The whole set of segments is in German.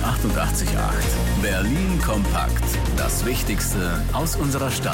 88,8. Berlin kompakt. Das Wichtigste aus unserer Stadt.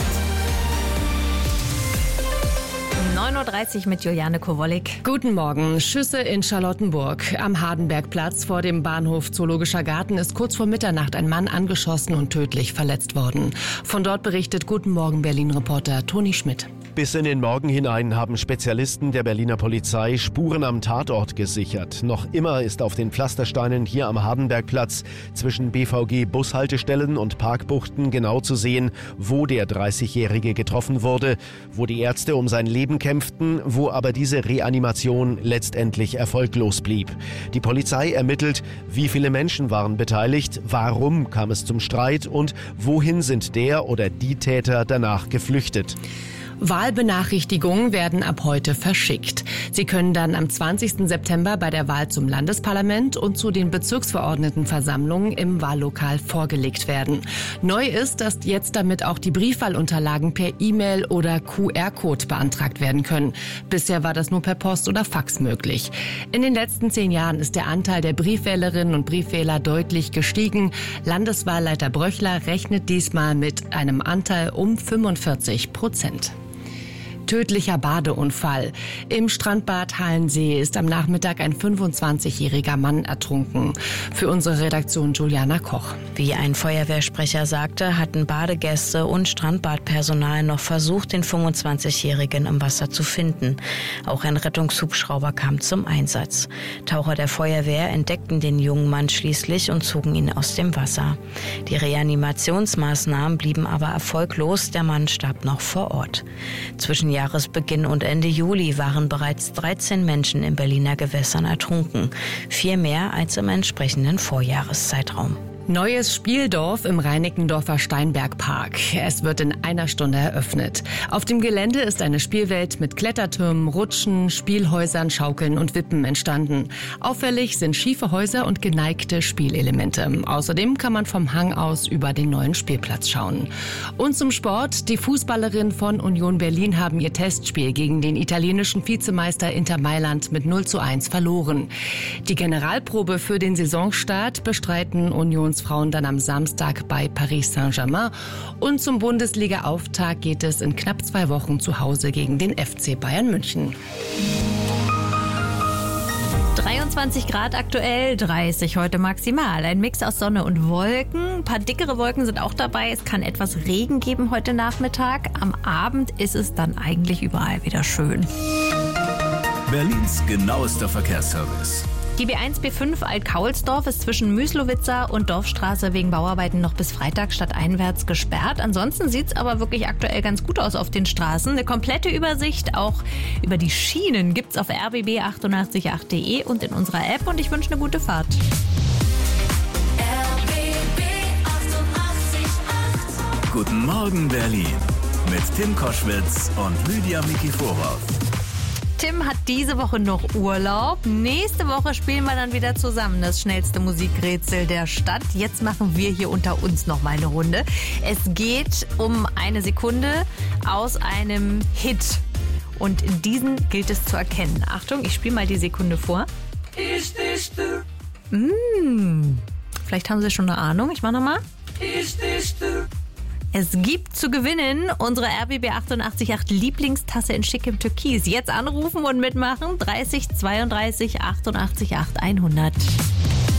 9.30 Uhr mit Juliane Kowollik. Guten Morgen. Schüsse in Charlottenburg. Am Hardenbergplatz vor dem Bahnhof Zoologischer Garten ist kurz vor Mitternacht ein Mann angeschossen und tödlich verletzt worden. Von dort berichtet Guten Morgen Berlin-Reporter Toni Schmidt. Bis in den Morgen hinein haben Spezialisten der Berliner Polizei Spuren am Tatort gesichert. Noch immer ist auf den Pflastersteinen hier am Hardenbergplatz zwischen BVG-Bushaltestellen und Parkbuchten genau zu sehen, wo der 30-Jährige getroffen wurde, wo die Ärzte um sein Leben kämpften, wo aber diese Reanimation letztendlich erfolglos blieb. Die Polizei ermittelt, wie viele Menschen waren beteiligt, warum kam es zum Streit und wohin sind der oder die Täter danach geflüchtet. Wahlbenachrichtigungen werden ab heute verschickt. Sie können dann am 20. September bei der Wahl zum Landesparlament und zu den Bezirksverordnetenversammlungen im Wahllokal vorgelegt werden. Neu ist, dass jetzt damit auch die Briefwahlunterlagen per E-Mail oder QR-Code beantragt werden können. Bisher war das nur per Post oder Fax möglich. In den letzten 10 Jahren ist der Anteil der Briefwählerinnen und Briefwähler deutlich gestiegen. Landeswahlleiter Bröchler rechnet diesmal mit einem Anteil um 45%. Tödlicher Badeunfall. Im Strandbad Halensee ist am Nachmittag ein 25-jähriger Mann ertrunken. Für unsere Redaktion Juliana Koch. Wie ein Feuerwehrsprecher sagte, hatten Badegäste und Strandbadpersonal noch versucht, den 25-Jährigen im Wasser zu finden. Auch ein Rettungshubschrauber kam zum Einsatz. Taucher der Feuerwehr entdeckten den jungen Mann schließlich und zogen ihn aus dem Wasser. Die Reanimationsmaßnahmen blieben aber erfolglos. Der Mann starb noch vor Ort. Zwischen Jahresbeginn und Ende Juli waren bereits 13 Menschen in Berliner Gewässern ertrunken. 4 mehr als im entsprechenden Vorjahreszeitraum. Neues Spieldorf im Reinickendorfer Steinbergpark. Es wird in einer Stunde eröffnet. Auf dem Gelände ist eine Spielwelt mit Klettertürmen, Rutschen, Spielhäusern, Schaukeln und Wippen entstanden. Auffällig sind schiefe Häuser und geneigte Spielelemente. Außerdem kann man vom Hang aus über den neuen Spielplatz schauen. Und zum Sport. Die Fußballerinnen von Union Berlin haben ihr Testspiel gegen den italienischen Vizemeister Inter Mailand mit 0:1 verloren. Die Generalprobe für den Saisonstart bestreiten Unionsfrauen dann am Samstag bei Paris Saint-Germain. Und zum Bundesliga-Auftakt geht es in knapp 2 Wochen zu Hause gegen den FC Bayern München. 23 Grad aktuell, 30 heute maximal. Ein Mix aus Sonne und Wolken. Ein paar dickere Wolken sind auch dabei. Es kann etwas Regen geben heute Nachmittag. Am Abend ist es dann eigentlich überall wieder schön. Berlins genauester Verkehrsservice. Die B1, B5 Alt-Kaulsdorf ist zwischen Müslowitzer und Dorfstraße wegen Bauarbeiten noch bis Freitag stadteinwärts gesperrt. Ansonsten sieht es aber wirklich aktuell ganz gut aus auf den Straßen. Eine komplette Übersicht auch über die Schienen gibt's auf rbb888.de und in unserer App. Und ich wünsche eine gute Fahrt. RBB 88,8. Guten Morgen Berlin mit Tim Koschwitz und Lydia Mikiforov. Tim hat diese Woche noch Urlaub. Nächste Woche spielen wir dann wieder zusammen das schnellste Musikrätsel der Stadt. Jetzt machen wir hier unter uns noch mal eine Runde. Es geht um eine Sekunde aus einem Hit. Und diesen gilt es zu erkennen. Achtung, ich spiele mal die Sekunde vor. Ist es du? Vielleicht haben Sie schon eine Ahnung. Ich mache nochmal. Ist es du? Es gibt zu gewinnen unsere RBB 88,8 Lieblingstasse in schickem Türkis. Jetzt anrufen und mitmachen. 30 32 88 8 100.